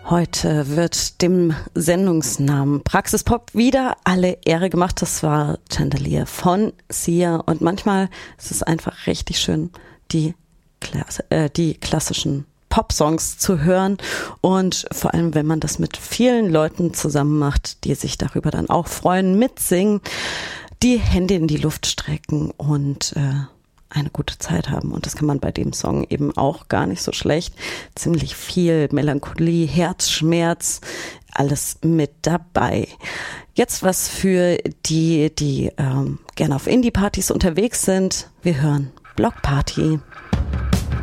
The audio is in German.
Heute wird dem Sendungsnamen Praxispop wieder alle Ehre gemacht. Das war Chandelier von Sia. Und manchmal ist es einfach richtig schön, die klassischen Pop-Songs zu hören. Und vor allem, wenn man das mit vielen Leuten zusammen macht, die sich darüber dann auch freuen, mitsingen, die Hände in die Luft strecken und eine gute Zeit haben. Und das kann man bei dem Song eben auch gar nicht so schlecht. Ziemlich viel Melancholie, Herzschmerz, alles mit dabei. Jetzt was für die gerne auf Indie-Partys unterwegs sind. Wir hören Block Party.